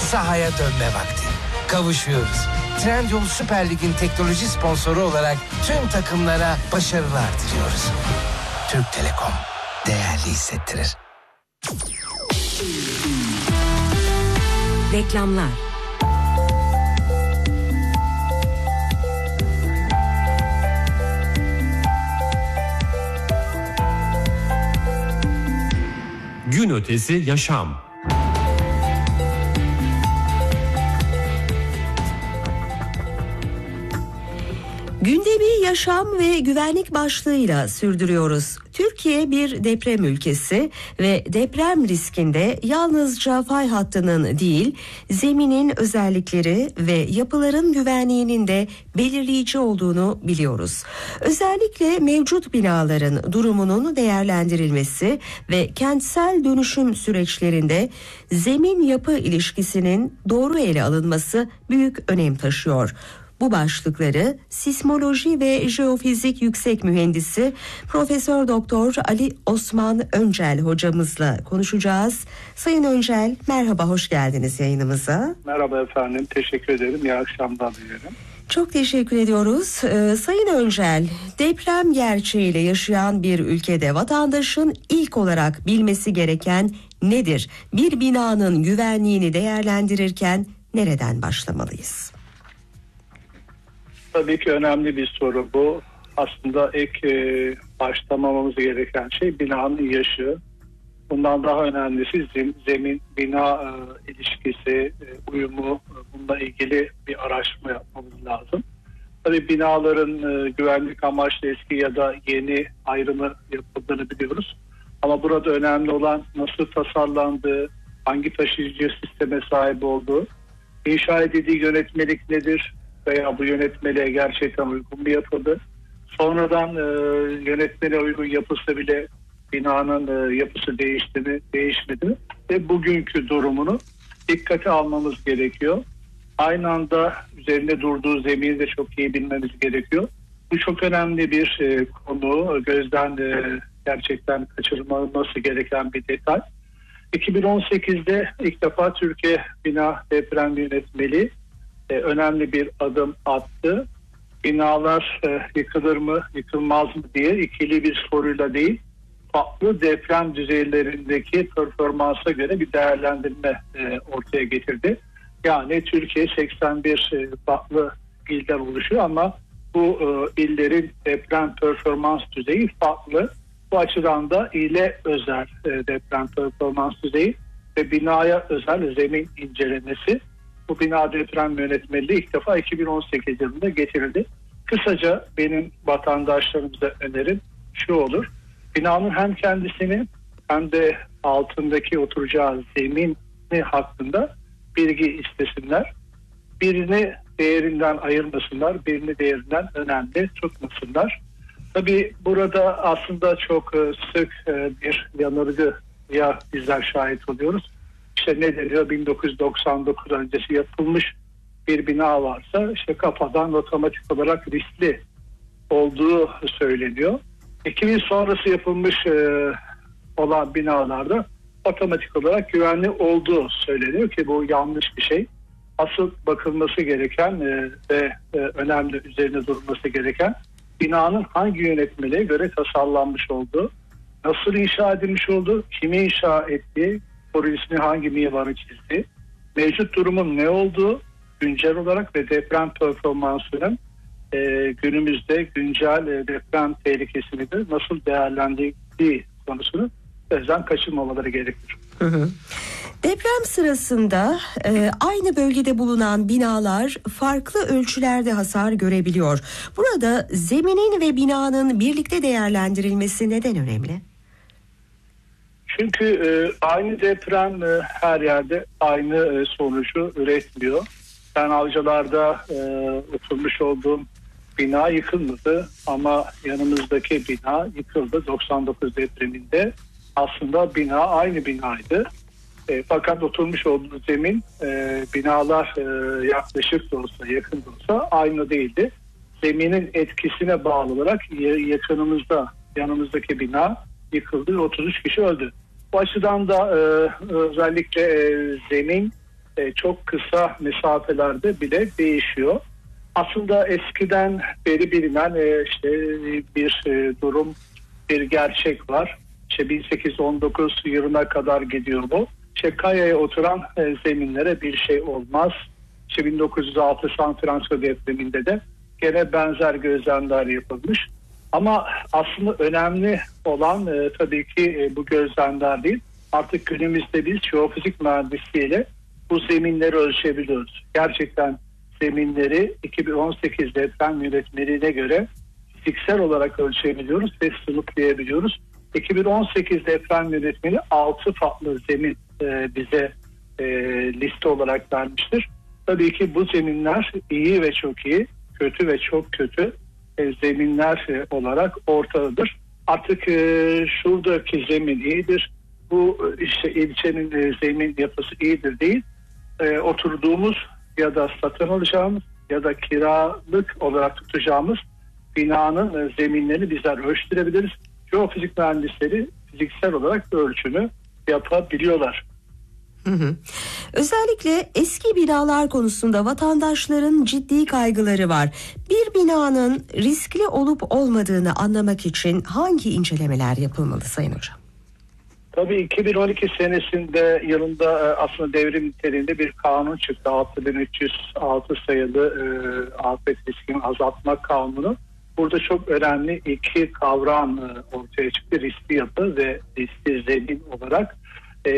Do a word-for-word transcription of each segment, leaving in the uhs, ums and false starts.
sahaya dönme vakti. Kavuşuyoruz. Trendyol Süper Lig'in teknoloji sponsoru olarak tüm takımlara başarılar diliyoruz. Türk Telekom değerli hissettirir. Reklamlar. Gün ötesi yaşam. Gündemi yaşam ve güvenlik başlığıyla sürdürüyoruz. Türkiye bir deprem ülkesi ve deprem riskinde yalnızca fay hattının değil, zeminin özellikleri ve yapıların güvenliğinin de belirleyici olduğunu biliyoruz. Özellikle mevcut binaların durumunun değerlendirilmesi ve kentsel dönüşüm süreçlerinde zemin yapı ilişkisinin doğru ele alınması büyük önem taşıyor. Bu başlıkları Sismoloji ve Jeofizik Yüksek Mühendisi Profesör Doktor Ali Osman Öncel hocamızla konuşacağız. Sayın Öncel, merhaba, hoş geldiniz yayınımıza. Merhaba efendim, teşekkür ederim. İyi akşamlar dilerim. Çok teşekkür ediyoruz. Ee, Sayın Öncel, deprem gerçeğiyle yaşayan bir ülkede vatandaşın ilk olarak bilmesi gereken nedir? Bir binanın güvenliğini değerlendirirken nereden başlamalıyız? Tabii ki önemli bir soru bu. Aslında ilk e, başlamamamız gereken şey binanın yaşı. Bundan daha önemlisi zem, zemin bina e, ilişkisi, e, uyumu, e, bununla ilgili bir araştırma yapmamız lazım. Tabii binaların e, güvenlik amaçlı eski ya da yeni ayrımı yapıldığını biliyoruz. Ama burada önemli olan nasıl tasarlandığı, hangi taşıyıcı sisteme sahip olduğu, inşa edildiği yönetmelik nedir veya bu yönetmeliğe gerçekten uygun mu yapıldı? Sonradan e, yönetmeliğe uygun yapılsa bile binanın e, yapısı değişti mi, değişmedi mi? Ve bugünkü durumunu dikkate almamız gerekiyor. Aynı anda üzerinde durduğu zemini de çok iyi bilmemiz gerekiyor. Bu çok önemli bir e, konu. Gözden e, gerçekten kaçırılması gereken bir detay. iki bin on sekizde ilk defa Türkiye Bina Deprem Yönetmeliği e, önemli bir adım attı. Binalar e, yıkılır mı, yıkılmaz mı diye ikili bir soruyla değil, farklı deprem düzeylerindeki performansa göre bir değerlendirme e, ortaya getirdi. Yani Türkiye seksen bir e, farklı ilden oluşuyor ama bu e, illerin deprem performans düzeyi farklı. Bu açıdan da ile özel e, deprem performans düzeyi ve binaya özel zemin incelemesi, bu bina deprem yönetmeliği ilk defa iki bin on sekiz yılında getirildi. Kısaca benim vatandaşlarımıza önerim şu olur: binanın hem kendisini hem de altındaki oturacağı zemini hakkında bilgi istesinler. Birini değerinden ayırmasınlar, birini değerinden önemli tutmasınlar. Tabii burada aslında çok sık bir yanılgıya bizler şahit oluyoruz. İşte ne deniyor? bin dokuz yüz doksan dokuz öncesi yapılmış bir bina varsa işte kafadan otomatik olarak riskli olduğu söyleniyor. iki bin sonrası yapılmış olan binalarda otomatik olarak güvenli olduğu söyleniyor ki bu yanlış bir şey. Asıl bakılması gereken ve önemli üzerine durulması gereken binanın hangi yönetmeliğe göre tasarlanmış olduğu, nasıl inşa edilmiş olduğu, kimi inşa ettiği, projesini hangi mimarı çizdi, mevcut durumun ne olduğu, güncel olarak ve deprem performansının e, günümüzde güncel e, deprem tehlikesini de nasıl değerlendirdiği konusunu gözden kaçırmamaları gerekir. Hı hı. Deprem sırasında e, aynı bölgede bulunan binalar farklı ölçülerde hasar görebiliyor. Burada zeminin ve binanın birlikte değerlendirilmesi neden önemli? Çünkü e, aynı deprem e, her yerde aynı e, sonucu üretmiyor. Ben Avcılar'da e, oturmuş olduğum bina yıkılmadı ama yanımızdaki bina yıkıldı doksan dokuz depreminde. Aslında bina aynı binaydı. E, fakat oturmuş olduğu zemin e, binalar e, yaklaşık da olsa yakın da olsa aynı değildi. Zeminin etkisine bağlı olarak yakınımızda yanımızdaki bina yıkıldı ve otuz üç kişi öldü. Bu açıdan da e, özellikle e, zemin e, çok kısa mesafelerde bile değişiyor. Aslında eskiden beri bilinen e, işte bir e, durum, bir gerçek var. İşte bin sekiz yüz on dokuz yılına kadar gidiyor bu. İşte kayaya oturan e, zeminlere bir şey olmaz. İşte bin dokuz yüz altı San Francisco depreminde de gene benzer gözlemler yapılmış. Ama aslında önemli olan e, tabii ki e, bu gözlemler değil. Artık günümüzde biz jeofizik mühendisliğiyle bu zeminleri ölçebiliyoruz. Gerçekten zeminleri iki bin on sekiz deprem yönetmeliğine göre fiziksel olarak ölçebiliyoruz ve sınıflayabiliyoruz. iki bin on sekiz deprem yönetmeliği altı farklı zemin e, bize e, liste olarak vermiştir. Tabii ki bu zeminler iyi ve çok iyi, kötü ve çok kötü e, zeminler e, olarak ortadadır. Artık e, şuradaki zemin iyidir, bu işte ilçenin e, zemin yapısı iyidir değil. E, oturduğumuz ya da satın alacağımız ya da kiralık olarak tutacağımız binanın e, zeminlerini bizler ölçtürebiliriz. Jeofizik mühendisleri fiziksel olarak ölçümü yapabiliyorlar. Hı hı. Özellikle eski binalar konusunda vatandaşların ciddi kaygıları var. Bir binanın riskli olup olmadığını anlamak için hangi incelemeler yapılmalı Sayın Hocam? Tabii iki bin on iki senesinde yılında aslında devrim niteliğinde bir kanun çıktı. altı bin üç yüz altı sayılı e, afet riskini azaltma kanunu. Burada çok önemli iki kavram e, ortaya çıktı. Riskli yapı ve riskli zemin olarak e,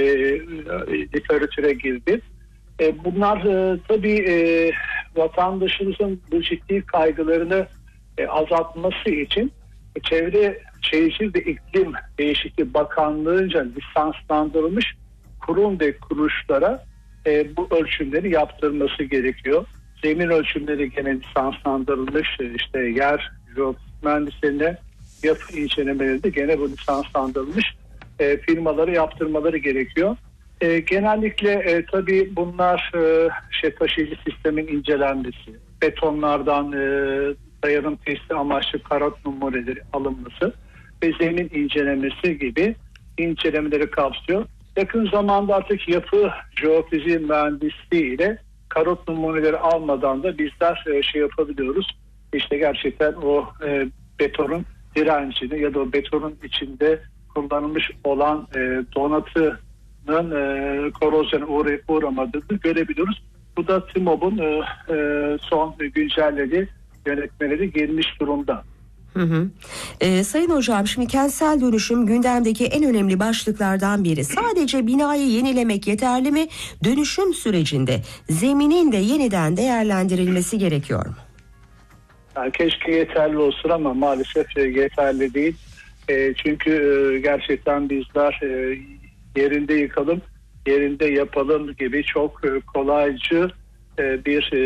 literatüre girdi. E, bunlar e, tabii e, vatandaşımızın bu ciddi kaygılarını e, azaltması için e, Çevre Şehircilik ve İklim Değişikliği Bakanlığı'nca lisanslandırılmış kurum ve kuruluşlara e, bu ölçümleri yaptırması gerekiyor. Zemin ölçümleri gene lisanslandırılmış, işte yer jeofizik mühendislerine, yapı incelemeleri de gene bu lisanslandırılmış e, firmaları yaptırmaları gerekiyor. E, genellikle e, tabii bunlar e, şey, taşıyıcı sistemin incelenmesi, betonlardan e, dayanım testi amaçlı karot numuneleri alınması ve zemin incelemesi gibi incelemeleri kapsıyor. Yakın zamanda artık yapı jeofiziği mühendisliği ile karot numuneleri almadan da bizler e, şey yapabiliyoruz. İşte gerçekten o e, betonun direncini ya da o betonun içinde kullanılmış olan e, donatının e, korozyona uğrayıp uğramadığını görebiliyoruz. Bu da TİMOB'un e, e, son güncellediği yönetmeleri gelmiş durumda. Hı hı. Ee, Sayın Hocam, şimdi kentsel dönüşüm gündemdeki en önemli başlıklardan biri. Sadece binayı yenilemek yeterli mi? Dönüşüm sürecinde zeminin de yeniden değerlendirilmesi gerekiyor mu? Yani keşke yeterli olsun ama maalesef yeterli değil. E, çünkü e, gerçekten bizler e, yerinde yıkalım, yerinde yapalım gibi çok e, kolaycı e, bir e,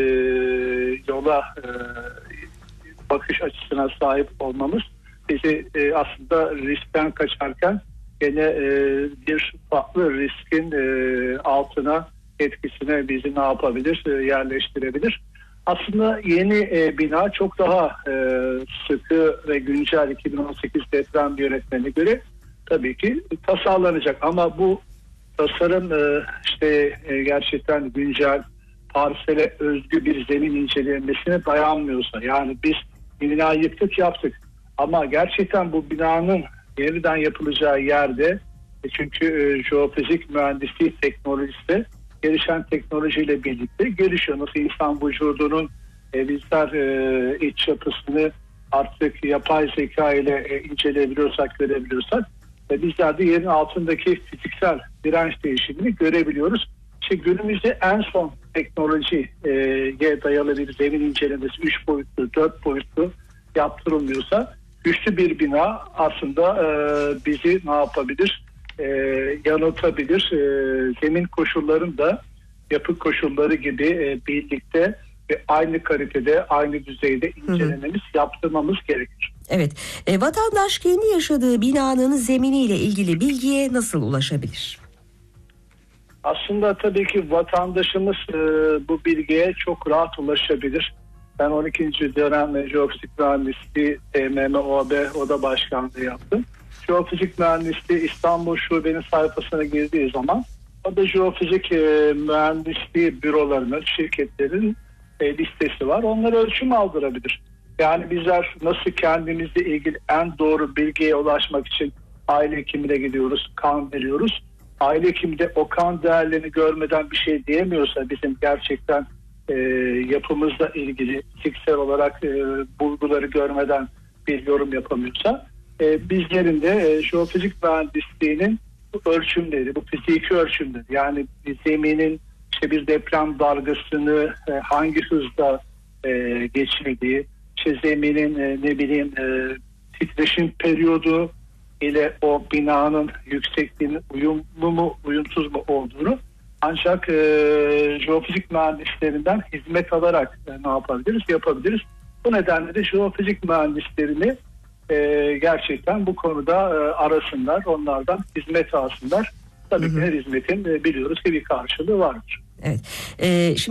yola e, bakış açısına sahip olmamız bizi e, aslında riskten kaçarken gene e, bir farklı riskin e, altına, etkisine bizi ne yapabilir, e, yerleştirebilir. Aslında yeni e, bina çok daha e, sıkı ve güncel iki bin on sekiz deprem yönetmeliğine göre tabii ki tasarlanacak. Ama bu tasarım e, işte e, gerçekten güncel, parsele özgü bir zemin incelenmesine dayanmıyorsa, yani biz binayı yıktık yaptık ama gerçekten bu binanın yeniden yapılacağı yerde e, çünkü e, jeofizik mühendisliği teknolojisi de gelişen teknolojiyle birlikte gelişiyor. Nasıl insan vücudunun e, bizler e, iç yapısını artık yapay zeka ile e, inceleyebiliyorsak, görebiliyorsak e, bizler de yerin altındaki fiziksel direnç değişimini görebiliyoruz. İşte günümüzde en son teknolojiye dayalı bir zemin incelemesi üç boyutlu, dört boyutlu yaptırılmıyorsa güçlü bir bina aslında e, bizi ne yapabilir? E, yanıltabilir. E, zemin koşullarını da yapı koşulları gibi e, birlikte ve aynı kalitede, aynı düzeyde incelememiz, hı hı. yaptırmamız gerekir. Evet. E, vatandaş kendi yaşadığı binanın zeminiyle ilgili bilgiye nasıl ulaşabilir? Aslında tabii ki vatandaşımız e, bu bilgiye çok rahat ulaşabilir. Ben on ikinci dönem Jeofizik Mühendisliği T M M O A B Oda Başkanlığı yaptım. Jeofizik Mühendisliği İstanbul Şube'nin sayfasına girdiği zaman O da jeofizik e, mühendisliği bürolarının, şirketlerin e, listesi var. Onlara ölçüm aldırabilir. Yani bizler nasıl kendimizle ilgili en doğru bilgiye ulaşmak için aile hekimine gidiyoruz, kan veriyoruz. Aile hekimi de o kan değerlerini görmeden bir şey diyemiyorsa, bizim gerçekten e, yapımızla ilgili fiziksel olarak e, bulguları görmeden bir yorum yapamıyorsa, e, bizlerin de e, jeofizik mühendisliğinin bu ölçümleri, bu fiziki ölçümleri, yani zeminin işte bir deprem dalgasını e, hangi hızda e, geçirdiği, işte zeminin e, ne bileyim e, titreşim periyodu ile o binanın yüksekliğinin uyumlu mu uyumsuz mu olduğunu ancak e, jeofizik mühendislerinden hizmet alarak e, ne yapabiliriz, yapabiliriz. Bu nedenle de jeofizik mühendislerini e, gerçekten bu konuda e, arasınlar, onlardan hizmet alsınlar. Tabii ki her hizmetin e, biliyoruz ki bir karşılığı vardır. Evet. Ee, şimdi